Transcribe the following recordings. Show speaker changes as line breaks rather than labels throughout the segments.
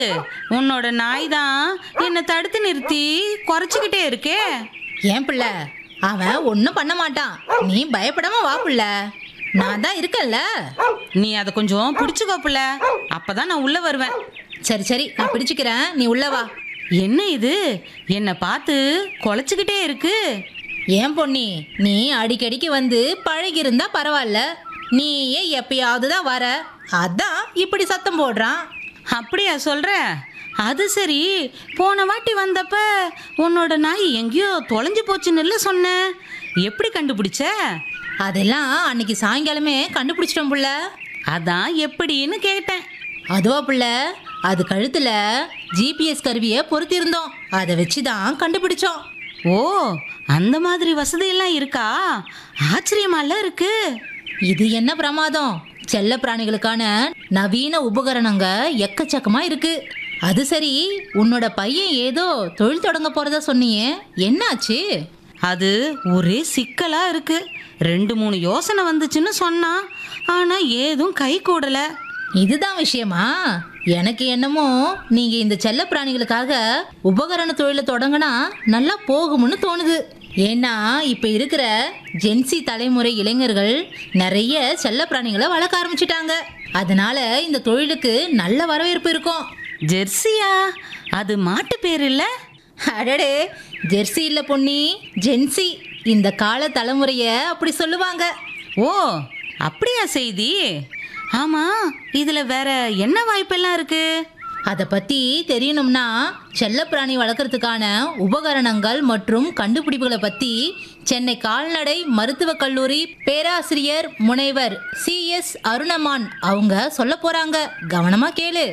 உன்னோட நாய் தான் என்னை தடுத்து நிறுத்தி குறைச்சிக்கிட்டே இருக்கே.
ஏன் பிள்ளை, அவன் ஒன்றும் பண்ண மாட்டான். நீ பயப்படாம வா பிள்ளை, நான் தான் இருக்கேன்ல.
நீ அதை கொஞ்சம் பிடிச்சுக்கோ புள்ள, அப்பதான் நான் உள்ள வருவேன்.
சரி சரி, நான் பிடிச்சிக்கிறேன், நீ உள்ள வா.
என்ன இது, என்னை பார்த்து குலைச்சிக்கிட்டே இருக்கு?
ஏன் பொன்னி, நீ அடிக்கடிக்கு வந்து பழகி இருந்தா பரவாயில்ல, நீயே எப்பயாவது தான் வர, அதான் இப்படி சத்தம் போடுறான்.
அப்படியா சொல்ற? அது சரி, போன வாட்டி வந்தப்ப உன்னோட நாய் எங்கேயோ தொலைஞ்சு போச்சுன்னு இல்லை சொன்ன, எப்படி கண்டுபிடிச்ச?
அதெல்லாம் அன்னைக்கு சாயங்காலமே கண்டுபிடிச்சிட்டோம் புள்ள.
அதான் எப்படின்னு கேட்டேன்.
அதுவா புள்ள, அது கழுத்துல ஜிபிஎஸ் கருவியை பொருத்தியிருந்தோம், அதை வச்சு தான் கண்டுபிடிச்சோம்.
ஓ, அந்த மாதிரி வசதியெல்லாம் இருக்கா? ஆச்சரியமால இருக்கு.
இது என்ன பிரமாதம், செல்ல பிராணிகளுக்கான நவீன உபகரணங்க எக்கச்சக்கமா இருக்கு. அது சரி, உன்னோட பையன் ஏதோ தொழில் தொடங்க போறதா சொன்னியே, என்னாச்சு?
அது ஒரே சிக்கலா இருக்கு. 2-3 யோசனை வந்துச்சுன்னு சொன்னான், ஆனா ஏதும் கை கூடல.
இதுதான் விஷயமா? எனக்கு என்னமோ நீங்க இந்த செல்ல பிராணிகளுக்காக உபகரண தொழிலை தொடங்கினா நல்லா போகும்னு தோணுது. ஏன்னா இப்ப இருக்கிற ஜென்சி தலைமுறை இளைஞர்கள் நிறைய செல்ல பிராணிகளை வளர்க்க ஆரம்பிச்சிட்டாங்க. அதனால இந்த தொழிலுக்கு நல்ல வரவேற்பு இருக்கும்.
ஜெர்சியா? அது மாட்டு பேர் இல்ல?
அடடே, ஜெர்சி இல்ல பொன்னி, ஜென்சி. இந்த கால தலைமுறைய அப்படி சொல்லுவாங்க.
ஓ, அப்படியா செய்தி? ஆமா, இதுல வேற என்ன வாய்ப்பெல்லாம் இருக்கு?
அதை பற்றி தெரியணும்னா செல்லப்பிராணி வளர்க்குறதுக்கான உபகரணங்கள் மற்றும் கண்டுபிடிப்புகளை பற்றி சென்னை கால்நடை மருத்துவக் கல்லூரி பேராசிரியர் முனைவர் CS அருணமான் அவங்க சொல்ல போகிறாங்க. கவனமாக கேளு.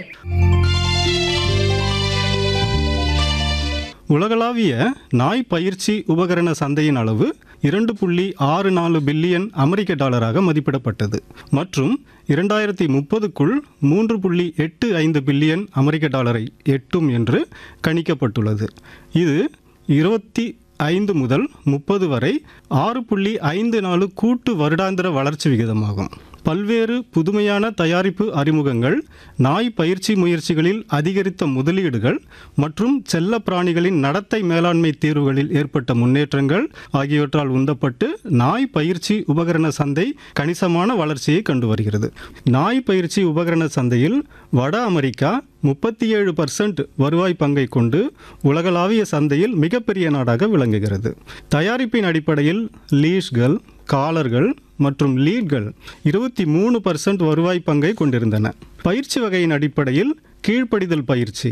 உலகளாவிய நாய் பயிற்சி உபகரண சந்தையின் அளவு 2.64 பில்லியன் அமெரிக்க டாலராக மதிப்பிடப்பட்டது மற்றும் 2030க்குள் 3.85 பில்லியன் அமெரிக்க டாலரை எட்டும் என்று கணிக்கப்பட்டுள்ளது. இது 25 முதல் 30 வரை 6.54 கூட்டு வருடாந்திர வளர்ச்சி விகிதமாகும். பல்வேறு புதுமையான தயாரிப்பு அறிமுகங்கள், நாய் பயிற்சி முயற்சிகளில் அதிகரித்த முதலீடுகள் மற்றும் செல்ல பிராணிகளின் நடத்தை மேலாண்மை தீர்வுகளில் ஏற்பட்ட முன்னேற்றங்கள் ஆகியவற்றால் உந்தப்பட்டு நாய் பயிற்சி உபகரண சந்தை கணிசமான வளர்ச்சியை கண்டு வருகிறது. நாய் பயிற்சி உபகரண சந்தையில் வட அமெரிக்கா 37% வருவாய் பங்கை கொண்டு உலகளாவிய சந்தையில் மிகப்பெரிய நாடாக விளங்குகிறது. தயாரிப்பின் அடிப்படையில் லீஷ்கள், காலர்கள் மற்றும் லீட்கள் 23% வருவாய் பங்கை கொண்டிருந்தன. பயிற்சி வகையின் அடிப்படையில் கீழ்ப்படிதல் பயிற்சி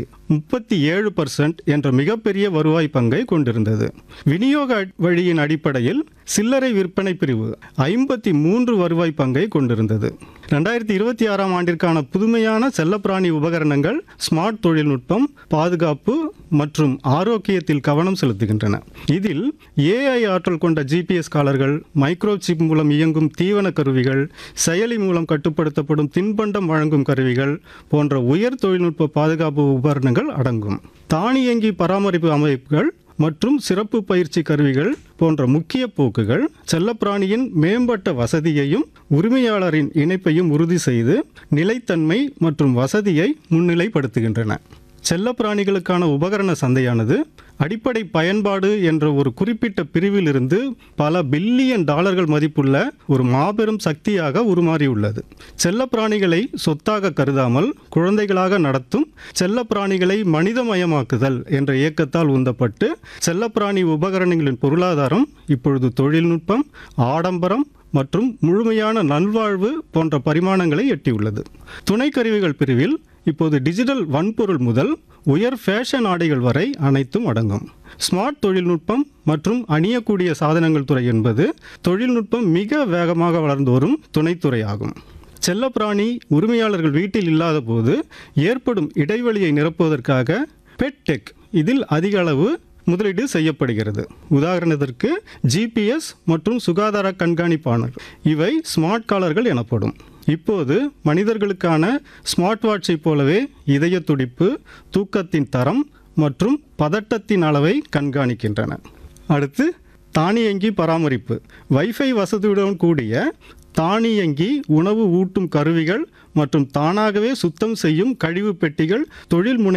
37% என்ற மிகப்பெரிய வருவாய் பங்கை கொண்டிருந்தது. விநியோக வழியின் அடிப்படையில் சில்லறை விற்பனை பிரிவு 53 வருவாய் பங்கை கொண்டிருந்தது. 2026ஆம் ஆண்டிற்கான புதுமையான செல்லப்பிராணி உபகரணங்கள் ஸ்மார்ட் தொழில்நுட்பம், பாதுகாப்பு மற்றும் ஆரோக்கியத்தில் கவனம் செலுத்துகின்றன. இதில் AI ஆற்றல் கொண்ட GPS காலர்கள், மைக்ரோசிப் மூலம் இயங்கும் தீவன கருவிகள், செயலி மூலம் கட்டுப்படுத்தப்படும் தின்பண்டம் வழங்கும் கருவிகள் போன்ற உயர் தொழில்நுட்ப பாதுகாப்பு உபகரணங்கள் அடங்கும். தானியங்கி பராமரிப்பு அமைப்புகள் மற்றும் சிறப்பு பயிற்சி கருவிகள் போன்ற முக்கிய போக்குகள் செல்லப்பிராணியின் மேம்பட்ட வசதியையும் உரிமையாளரின் இணைப்பையும் உறுதி செய்து நிலைத்தன்மை மற்றும் வசதியை முன்னிலைப்படுத்துகின்றன. செல்லப்பிராணிகளுக்கான உபகரண சந்தையானது அடிப்படை பயன்பாடு என்ற ஒரு குறிப்பிட்ட பிரிவிலிருந்து பல பில்லியன் டாலர்கள் மதிப்புள்ள ஒரு மாபெரும் சக்தியாக உருமாறியுள்ளது. செல்லப்பிராணிகளை சொத்தாக கருதாமல் குழந்தைகளாக நடத்தும் செல்லப்பிராணிகளை மனிதமயமாக்குதல் என்ற இயக்கத்தால் உந்தப்பட்டு செல்லப்பிராணி உபகரணங்களின் பொருளாதாரம் இப்பொழுது தொழில்நுட்பம், ஆடம்பரம் மற்றும் முழுமையான நல்வாழ்வு போன்ற பரிமாணங்களை எட்டியுள்ளது. துணை கருவிகள் பிரிவில் இப்போது டிஜிட்டல் வன்பொருள் முதல் உயர் ஃபேஷன் ஆடைகள் வரை அனைத்தும் அடங்கும். ஸ்மார்ட் தொழில்நுட்பம் மற்றும் அணியக்கூடிய சாதனங்கள் துறை என்பது தொழில்நுட்பம் மிக வேகமாக வளர்ந்து வரும் துணைத்துறை ஆகும். செல்லப்பிராணி உரிமையாளர்கள் வீட்டில் இல்லாத போது ஏற்படும் இடைவெளியை நிரப்புவதற்காக பெட்டெக் இதில் அதிக அளவு முதலீடு செய்யப்படுகிறது. உதாரணத்திற்கு GPS மற்றும் சுகாதார கண்காணிப்பாளர், இவை ஸ்மார்ட் காலர்கள் எனப்படும். இப்போது மனிதர்களுக்கான ஸ்மார்ட் வாட்சை போலவே இதய துடிப்பு, தூக்கத்தின் தரம் மற்றும் பதட்டத்தின் அளவை கண்காணிக்கின்றன. அடுத்து தானியங்கி பராமரிப்பு. வைஃபை வசதியுடன் கூடிய தானியங்கி உணவு ஊட்டும் கருவிகள் மற்றும் தானாகவே சுத்தம் செய்யும் கழிவு பெட்டிகள் தொழில்